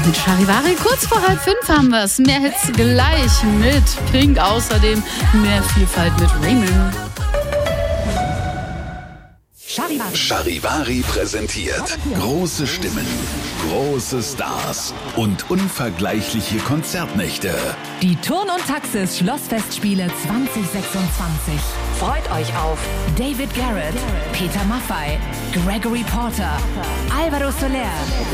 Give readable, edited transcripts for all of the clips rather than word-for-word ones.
mit Charivari. Kurz vor 4:30 haben wir es. Mehr Hits gleich mit Pink. Außerdem mehr Vielfalt mit Raymond. Charivari präsentiert große Stimmen, große Stars und unvergleichliche Konzertnächte. Die Turn- und Taxis Schlossfestspiele 2026. Freut euch auf David Garrett, Peter Maffay, Gregory Porter, Alvaro Soler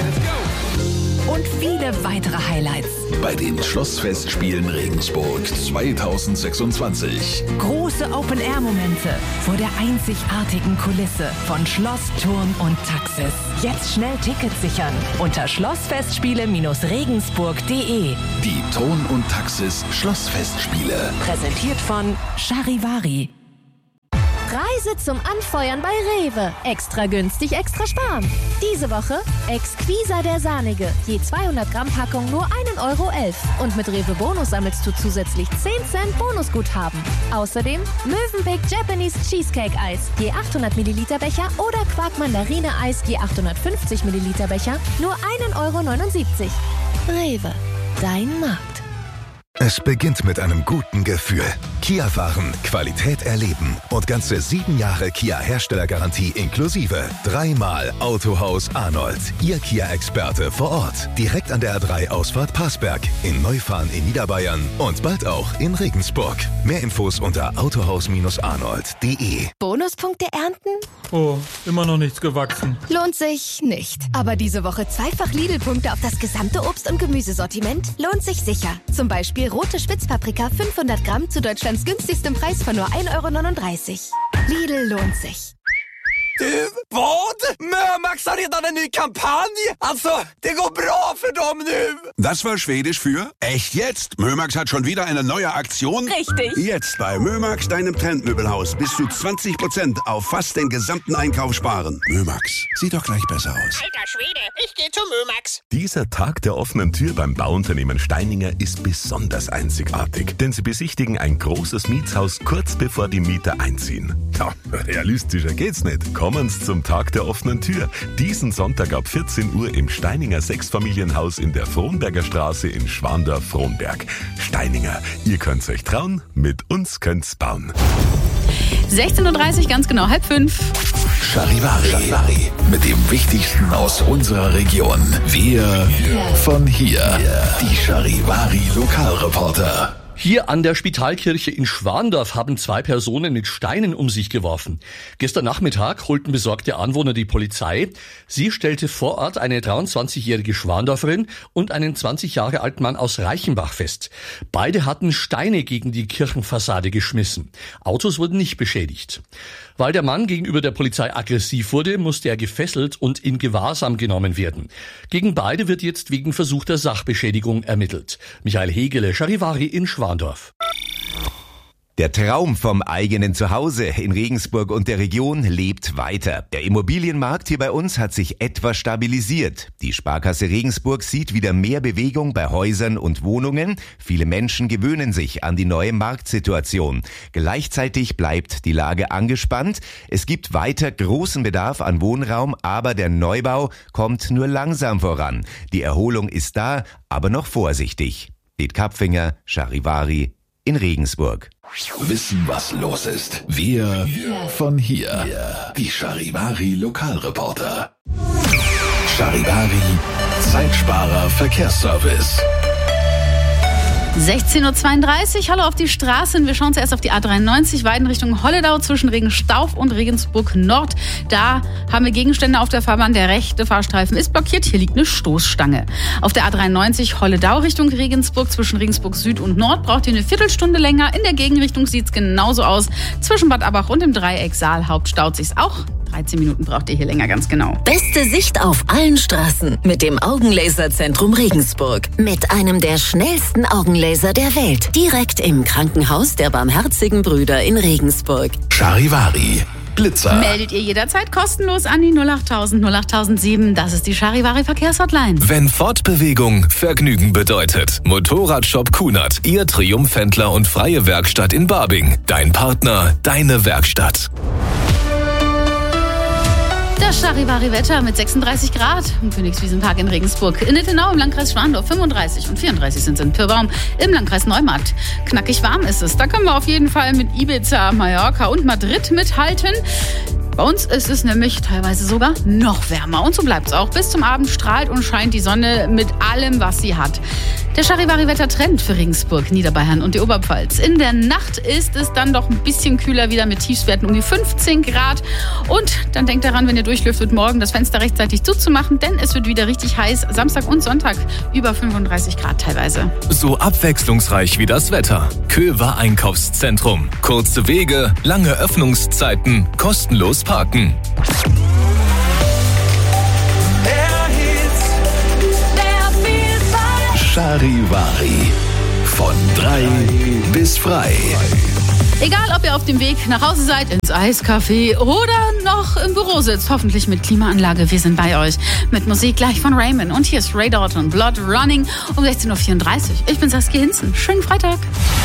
und viele weitere Highlights. Bei den Schlossfestspielen Regensburg 2026. Große Open-Air-Momente vor der einzigartigen Kulisse von Schloss, Turn und Taxis. Jetzt schnell Tickets sichern unter schlossfestspiele-regensburg.de. Die Turn- und Taxis Schlossfestspiele. Präsentiert von Charivari. Reise zum Anfeuern bei Rewe. Extra günstig, extra sparen. Diese Woche Exquisa der Sahnige. Je 200 Gramm Packung nur 1,11 €. Und mit Rewe Bonus sammelst du zusätzlich 10 Cent Bonusguthaben. Außerdem Mövenpick Japanese Cheesecake Eis. Je 800 Milliliter Becher oder Quark Mandarine Eis je 850 Milliliter Becher nur 1,79 €. Rewe. Dein Markt. Es beginnt mit einem guten Gefühl. Kia fahren, Qualität erleben und ganze 7 Jahre Kia-Herstellergarantie inklusive. 3-mal Autohaus Arnold. Ihr Kia-Experte vor Ort. Direkt an der A3-Ausfahrt Passberg. In Neufahren in Niederbayern und bald auch in Regensburg. Mehr Infos unter autohaus-arnold.de. Bonuspunkte ernten? Oh, immer noch nichts gewachsen. Lohnt sich nicht. Aber diese Woche zweifach Lidl-Punkte auf das gesamte Obst- und Gemüsesortiment lohnt sich sicher. Zum Beispiel rote Spitzpaprika 500 Gramm zu Deutschlands günstigstem Preis von nur 1,39 €. Lidl lohnt sich. Du, vad? Mömax har redan en ny kampanj! Alltså, det går bra för dem nu! Das war Schwedisch für echt jetzt. Mömax hat schon wieder eine neue Aktion. Richtig. Jetzt bei Mömax, deinem Trendmöbelhaus, bis zu 20% auf fast den gesamten Einkauf sparen. Mömax, sieht doch gleich besser aus. Alter Schwede, ich gehe zu Mömax. Dieser Tag der offenen Tür beim Bauunternehmen Steininger ist besonders einzigartig, denn sie besichtigen ein großes Mietshaus kurz bevor die Mieter einziehen. Ja, realistischer geht's nicht. Kommen Sie zum Tag der offenen Tür. Diesen Sonntag ab 14 Uhr im Steininger Sechsfamilienhaus in der Frohnberger Straße in Schwandorf-Frohnberg. Steininger, ihr könnt's euch trauen, mit uns könnt's bauen. 16:30 Uhr, ganz genau, 4:30. Charivari. Mit dem Wichtigsten aus unserer Region. Wir von hier. Die Charivari Lokalreporter. Hier an der Spitalkirche in Schwandorf haben 2 Personen mit Steinen um sich geworfen. Gestern Nachmittag holten besorgte Anwohner die Polizei. Sie stellte vor Ort eine 23-jährige Schwandorferin und einen 20 Jahre alten Mann aus Reichenbach fest. Beide hatten Steine gegen die Kirchenfassade geschmissen. Autos wurden nicht beschädigt. Weil der Mann gegenüber der Polizei aggressiv wurde, musste er gefesselt und in Gewahrsam genommen werden. Gegen beide wird jetzt wegen versuchter Sachbeschädigung ermittelt. Michael Hegele, Charivari in Schwandorf. Der Traum vom eigenen Zuhause in Regensburg und der Region lebt weiter. Der Immobilienmarkt hier bei uns hat sich etwas stabilisiert. Die Sparkasse Regensburg sieht wieder mehr Bewegung bei Häusern und Wohnungen. Viele Menschen gewöhnen sich an die neue Marktsituation. Gleichzeitig bleibt die Lage angespannt. Es gibt weiter großen Bedarf an Wohnraum, aber der Neubau kommt nur langsam voran. Die Erholung ist da, aber noch vorsichtig. Piet Kapfinger, Charivari in Regensburg. Wissen, was los ist. Wir von hier. Die Charivari Lokalreporter. Charivari Zeitsparer Verkehrsservice. 16:32 Uhr, hallo auf die Straßen. Wir schauen zuerst auf die A93 Weiden Richtung Holledau zwischen Regenstauf und Regensburg Nord. Da haben wir Gegenstände auf der Fahrbahn. Der rechte Fahrstreifen ist blockiert. Hier liegt eine Stoßstange. Auf der A93 Holledau Richtung Regensburg zwischen Regensburg Süd und Nord braucht ihr eine Viertelstunde länger. In der Gegenrichtung sieht's genauso aus. Zwischen Bad Abach und dem Dreieck Saalhaupt staut sich's auch. 13 Minuten braucht ihr hier länger, ganz genau. Beste Sicht auf allen Straßen mit dem Augenlaserzentrum Regensburg. Mit einem der schnellsten Augenlaser der Welt. Direkt im Krankenhaus der Barmherzigen Brüder in Regensburg. Charivari. Blitzer. Meldet ihr jederzeit kostenlos an die 08000 08007. Das ist die Charivari Verkehrshotline. Wenn Fortbewegung Vergnügen bedeutet. Motorradshop Kunert. Ihr Triumphhändler und freie Werkstatt in Barbing. Dein Partner, deine Werkstatt. Das Charivari-Wetter mit 36 Grad im Königswiesenpark in Regensburg. In Nittenau im Landkreis Schwandorf 35 und 34 sind es in Pirbaum im Landkreis Neumarkt. Knackig warm ist es. Da können wir auf jeden Fall mit Ibiza, Mallorca und Madrid mithalten. Bei uns ist es nämlich teilweise sogar noch wärmer. Und so bleibt es auch. Bis zum Abend strahlt und scheint die Sonne mit allem, was sie hat. Der Charivari-Wetter-Trend für Regensburg, Niederbayern und die Oberpfalz. In der Nacht ist es dann doch ein bisschen kühler wieder mit Tiefstwerten um die 15 Grad. Und dann denkt daran, wenn ihr durchlüftet, morgen das Fenster rechtzeitig zuzumachen, denn es wird wieder richtig heiß. Samstag und Sonntag über 35 Grad teilweise. So abwechslungsreich wie das Wetter. Köver Einkaufszentrum. Kurze Wege, lange Öffnungszeiten, kostenlos parken. Charivari. Von 3 bis frei. Egal, ob ihr auf dem Weg nach Hause seid, ins Eiscafé oder noch im Büro sitzt, hoffentlich mit Klimaanlage, wir sind bei euch. Mit Musik gleich von Raymond. Und hier ist Ray Dalton, Blood Running um 16.34 Uhr. Ich bin Saskia Hinzen. Schönen Freitag.